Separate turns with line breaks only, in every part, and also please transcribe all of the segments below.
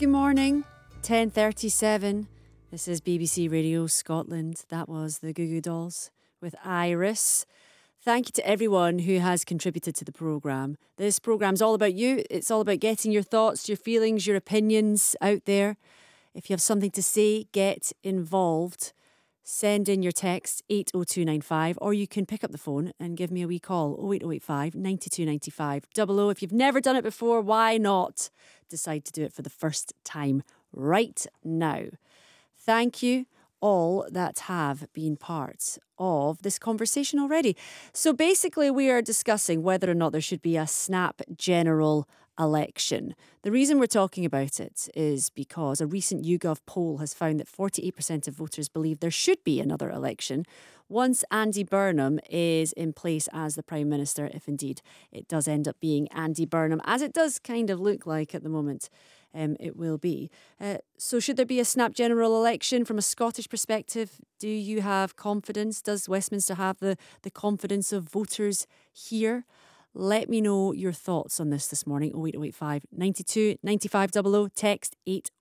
Good morning, 10:37. This is BBC Radio Scotland. That was the Goo Goo Dolls with Iris. Thank you to everyone who has contributed to the programme. This programme's all about you. It's all about getting your thoughts, your feelings, your opinions out there. If you have something to say, get involved. Send in your text 80295, or you can pick up the phone and give me a wee call 08085 92 95 00. If you've never done it before, why not decide to do it for the first time right now? Thank you all that have been part of this conversation already. So basically, we are discussing whether or not there should be a snap general election. The reason we're talking about it is because a recent YouGov poll has found that 48% of voters believe there should be another election once Andy Burnham is in place as the Prime Minister, if indeed it does end up being Andy Burnham, as it does kind of look like at the moment. It will be. So should there be a snap general election from a Scottish perspective? Do you have confidence? Does Westminster have the confidence of voters here? Let me know your thoughts on this morning. 08085 92 95 00. Text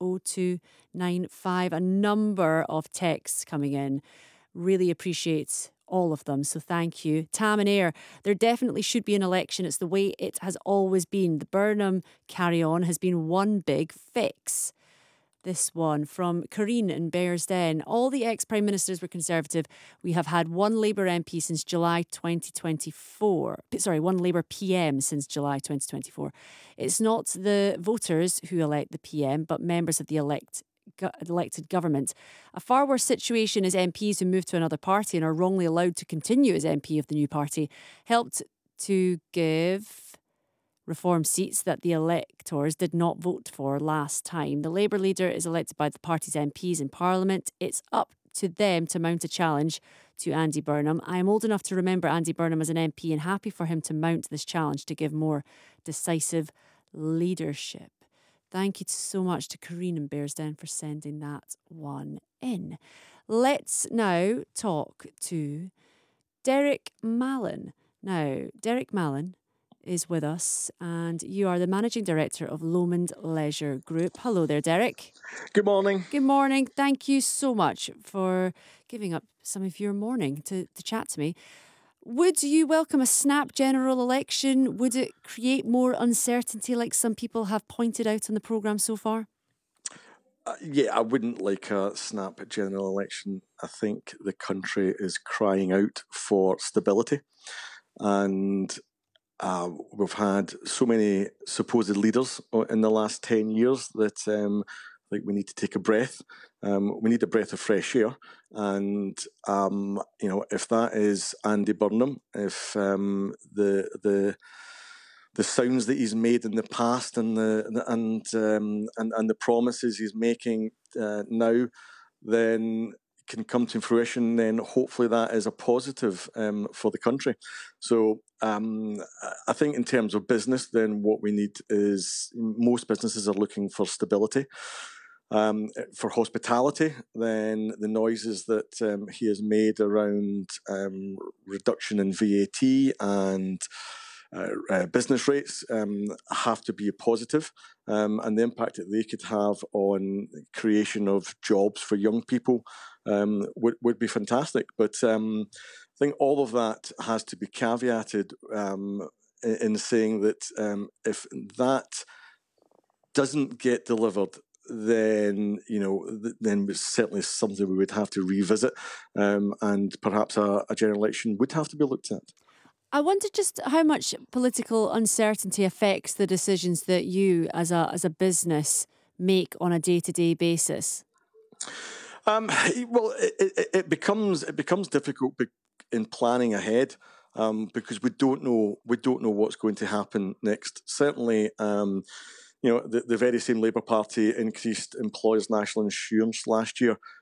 80295. A number of texts coming in. Really appreciate all of them, so thank you. Tam and Ayr, there definitely should be an election. It's the way it has always been. The Burnham carry-on has been one big fix. This one from Corrine in Bearsden. All the ex-Prime Ministers were Conservative. We have had one Labour MP since July 2024. Sorry, one Labour PM since July 2024. It's not the voters who elect the PM, but members of the elected government. A far worse situation is MPs who move to another party and are wrongly allowed to continue as MP of the new party, helped to give reform seats that the electors did not vote for last time. The Labour leader is elected by the party's MPs in Parliament. It's up to them to mount a challenge to Andy Burnham. I am old enough to remember Andy Burnham as an MP and happy for him to mount this challenge to give more decisive leadership. Thank you so much to Corrine and Bearsden for sending that one in. Let's now talk to Derek Mallon. Now, Derek Mallon is with us, and you are the Managing Director of Lomond Leisure Group. Hello there, Derek.
Good morning.
Good morning. Thank you so much for giving up some of your morning to chat to me. Would you welcome a snap general election? Would it create more uncertainty like some people have pointed out on the programme so far?
Yeah, I wouldn't like a snap general election. I think the country is crying out for stability. And we've had so many supposed leaders in the last 10 years that I think we need to take a breath. We need a breath of fresh air. And, if that is Andy Burnham, if the sounds that he's made in the past and the promises he's making now, then can come to fruition, then hopefully that is a positive for the country. So I think in terms of business, then what we need is most businesses are looking for stability. For hospitality, then the noises that he has made around reduction in VAT and business rates have to be a positive, and the impact that they could have on creation of jobs for young people would be fantastic. But I think all of that has to be caveated in saying that if that doesn't get delivered, then then it's certainly something we would have to revisit, and perhaps a general election would have to be looked at.
I wonder just how much political uncertainty affects the decisions that you, as a business, make on a day-to-day basis.
Well, it becomes difficult in planning ahead because we don't know what's going to happen next. Certainly, the very same Labour Party increased employers' national insurance last year